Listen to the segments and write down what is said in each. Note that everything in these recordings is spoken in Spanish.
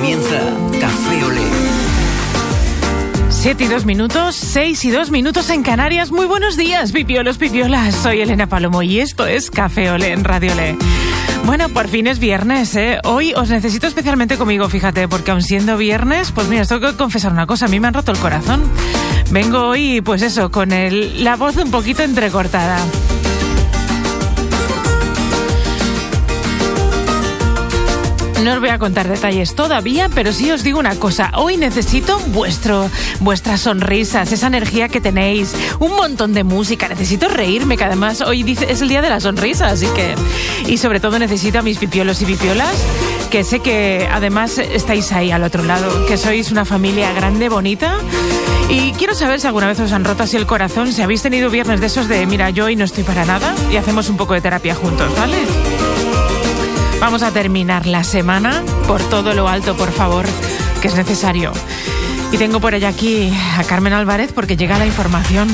Comienza Café Olé. 7 y 2 minutos, 6 y 2 minutos en Canarias. Muy buenos días, pipiolos, pipiolas. Soy Elena Palomo y esto es Café Olé en Radio Olé. Bueno, por fin es viernes, ¿eh? Hoy os necesito especialmente conmigo, fíjate, porque aun siendo viernes, pues mira, os tengo que confesar una cosa, a mí me han roto el corazón. Vengo hoy, pues eso, con la voz un poquito entrecortada. No os voy a contar detalles todavía, pero sí os digo una cosa. Hoy necesito vuestras sonrisas, esa energía que tenéis, un montón de música. Necesito reírme, que además hoy es el día de la sonrisa, así que... Y sobre todo necesito a mis pipiolos y pipiolas, que sé que además estáis ahí al otro lado, que sois una familia grande, bonita. Y quiero saber si alguna vez os han roto así el corazón, si habéis tenido viernes de esos de, mira, yo hoy no estoy para nada, y hacemos un poco de terapia juntos, ¿vale? Vamos a terminar la semana por todo lo alto, por favor, que es necesario. Y tengo por allá aquí a Carmen Álvarez porque llega la información.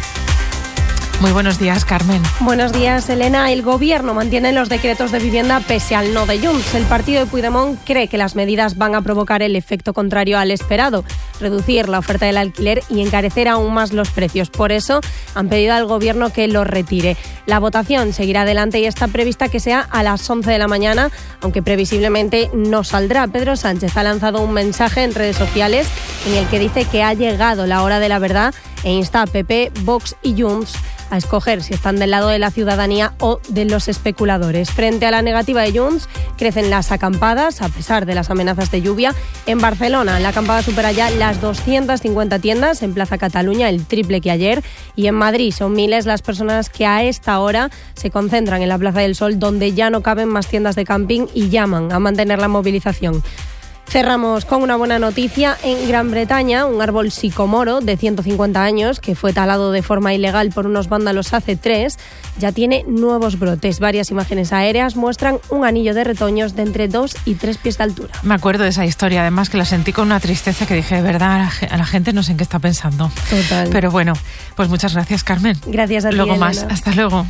Muy buenos días, Carmen. Buenos días, Elena. El Gobierno mantiene los decretos de vivienda pese al no de Junts. El partido de Puigdemont cree que las medidas van a provocar el efecto contrario al esperado, reducir la oferta del alquiler y encarecer aún más los precios. Por eso han pedido al Gobierno que lo retire. La votación seguirá adelante y está prevista que sea a las 11 de la mañana, aunque previsiblemente no saldrá. Pedro Sánchez ha lanzado un mensaje en redes sociales en el que dice que ha llegado la hora de la verdad e insta a PP, Vox y Junts a escoger si están del lado de la ciudadanía o de los especuladores. Frente a la negativa de Junts, crecen las acampadas, a pesar de las amenazas de lluvia. En Barcelona, la acampada supera ya las 250 tiendas, en Plaza Cataluña, el triple que ayer. Y en Madrid son miles las personas que a esta hora se concentran en la Plaza del Sol, donde ya no caben más tiendas de camping y llaman a mantener la movilización. Cerramos con una buena noticia. En Gran Bretaña, un árbol sicomoro de 150 años, que fue talado de forma ilegal por unos vándalos hace 3, ya tiene nuevos brotes. Varias imágenes aéreas muestran un anillo de retoños de entre 2 y 3 pies de altura. Me acuerdo de esa historia, además que la sentí con una tristeza que dije, de verdad, a la gente no sé en qué está pensando. Total. Pero bueno, pues muchas gracias, Carmen. Gracias a ti, Luego Elena. más. Hasta luego.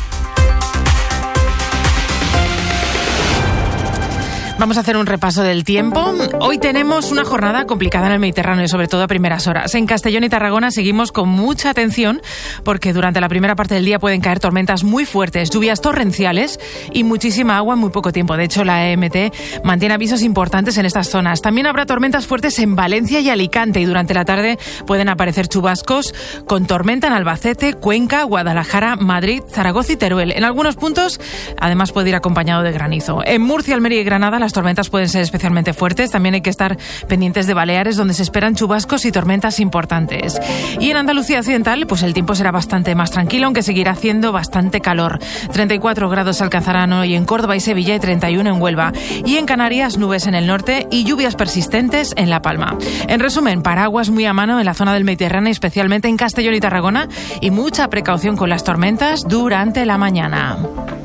Vamos a hacer un repaso del tiempo. Hoy tenemos una jornada complicada en el Mediterráneo y sobre todo a primeras horas. En Castellón y Tarragona seguimos con mucha atención porque durante la primera parte del día pueden caer tormentas muy fuertes, lluvias torrenciales y muchísima agua en muy poco tiempo. De hecho, la EMT mantiene avisos importantes en estas zonas. También habrá tormentas fuertes en Valencia y Alicante y durante la tarde pueden aparecer chubascos con tormenta en Albacete, Cuenca, Guadalajara, Madrid, Zaragoza y Teruel. En algunos puntos, además, puede ir acompañado de granizo. En Murcia, Almería y Granada, las tormentas pueden ser especialmente fuertes. También hay que estar pendientes de Baleares, donde se esperan chubascos y tormentas importantes. Y en Andalucía Occidental, pues el tiempo será bastante más tranquilo, aunque seguirá haciendo bastante calor. 34 grados alcanzarán hoy en Córdoba y Sevilla y 31 en Huelva. Y en Canarias, nubes en el norte y lluvias persistentes en La Palma. En resumen, paraguas muy a mano en la zona del Mediterráneo, especialmente en Castellón y Tarragona, y mucha precaución con las tormentas durante la mañana.